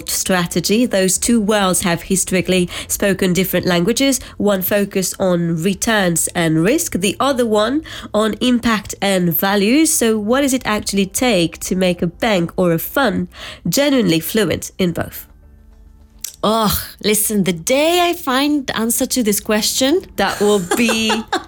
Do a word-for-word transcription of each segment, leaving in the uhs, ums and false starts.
strategy. Those two worlds have historically spoken different languages. One focused on returns and risk, the other one on impact and values. So what does it actually take to make a bank or a fund genuinely fluent in both? Oh, listen, the day I find the answer to this question, that will be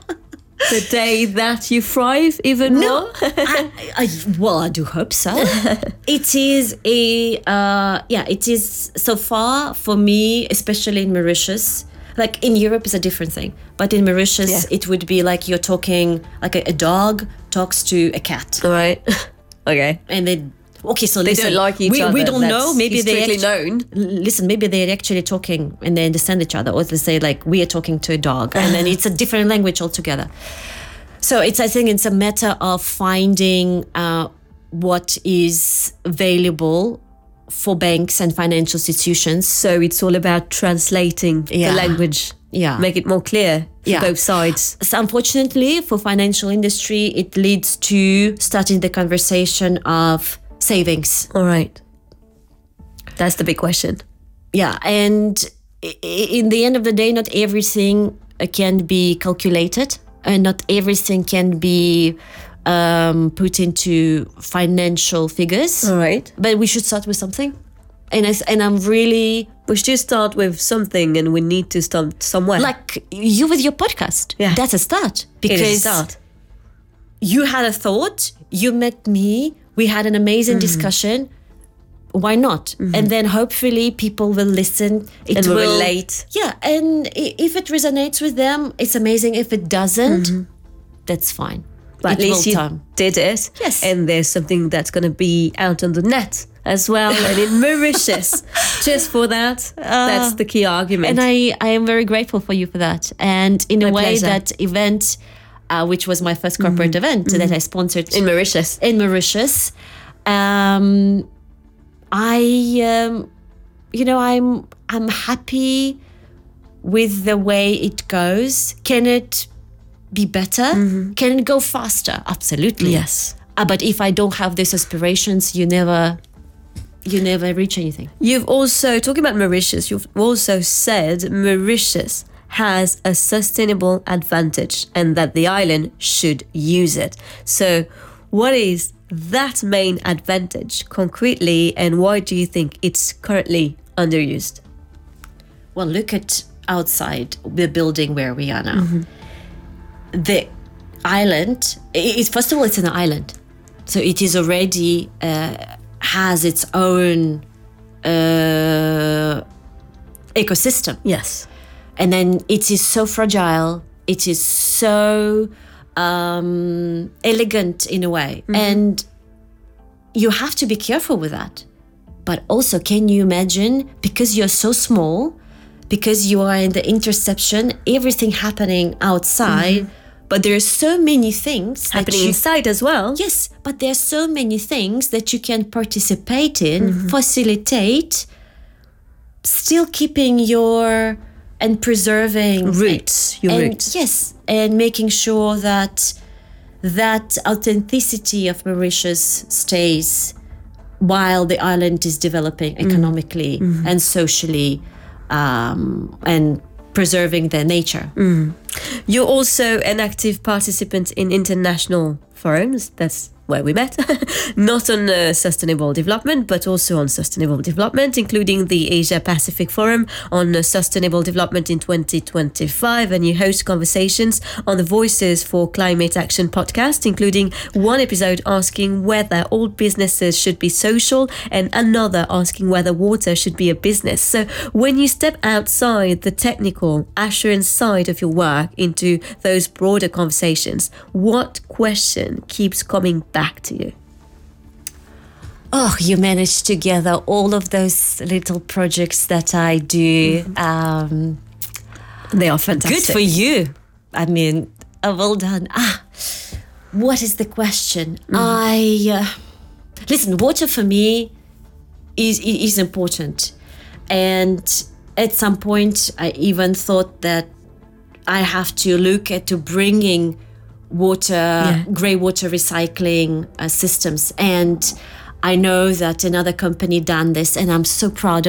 the day that you thrive even no, more. I, I, well, I do hope so. It is a, uh, yeah, it is so far for me, especially in Mauritius. Like in Europe is a different thing, but in Mauritius, yeah. it would be like you're talking, like a, a dog talks to a cat. All right. Okay. And they, okay, so they listen, don't like each we, other. We don't That's know. Maybe they actually known. Listen, maybe they're actually talking and they understand each other, or they say like we are talking to a dog, and then it's a different language altogether. So it's, I think, it's a matter of finding uh, what is available for banks and financial institutions. So it's all about translating yeah. the language. Yeah. Make it more clear for yeah. both sides. So unfortunately, for financial industry, it leads to starting the conversation of savings. All right. That's the big question. Yeah. And in the end of the day, not everything can be calculated and not everything can be um, put into financial figures. All right. But we should start with something. And, I, and I'm really... We should start with something and we need to start somewhere. Like you with your podcast. Yeah. That's a start. Because it is a start. You had a thought, you met me, we had an amazing mm-hmm. discussion. Why not? Mm-hmm. And then hopefully people will listen. It and will will relate. Yeah. And if it resonates with them, it's amazing. If it doesn't, mm-hmm. that's fine. But it at least you time. did it. Yes. And there's something that's going to be out on the net as well. And in Mauritius, just for that, uh, that's the key argument. And I, I am very grateful for you for that. And in my a way, pleasure. that event, uh, which was my first corporate mm-hmm. event mm-hmm. that I sponsored. In Mauritius. In Mauritius. Um, I, um, you know, I'm I'm happy with the way it goes. Can it be better? Mm-hmm. Can it go faster? Absolutely. Yes. Uh, but if I don't have these aspirations, you never, you never reach anything. You've also, talking about Mauritius, you've also said Mauritius has a sustainable advantage and that the island should use it. So what is that main advantage concretely, and why do you think it's currently underused? Well, look at outside the building where we are now. Mm-hmm. The island, is, first of all, it's an island. So it is already, uh, has its own uh, ecosystem. Yes. And then it is so fragile. It is so um, elegant in a way. Mm-hmm. And you have to be careful with that. But also, can you imagine, because you're so small, because you are in the interception, everything happening outside, mm-hmm. but there are so many things happening that you, inside as well. Yes, but there are so many things that you can participate in, mm-hmm. facilitate, still keeping your and preserving roots, your and, roots. Yes, and making sure that that authenticity of Mauritius stays while the island is developing economically mm-hmm. and socially, um, and preserving their nature. Mm. You're also an active participant in international forums. That's where we met. Not on uh, sustainable development, but also on sustainable development, including the Asia Pacific Forum on uh, Sustainable Development in twenty twenty-five. And you host conversations on the Voices for Climate Action podcast, including one episode asking whether all businesses should be social and another asking whether water should be a business. So when you step outside the technical assurance side of your work into those broader conversations, what question keeps coming back to you? Oh, you managed to gather all of those little projects that I do. Mm-hmm. Um, they are fantastic. Good for you. I mean, uh, well done. Ah, what is the question? Mm. I uh, listen. Water for me is is important, and at some point, I even thought that I have to look at to bringing water, yeah. grey water recycling uh, systems. And I know that another company done this, and I'm so proud of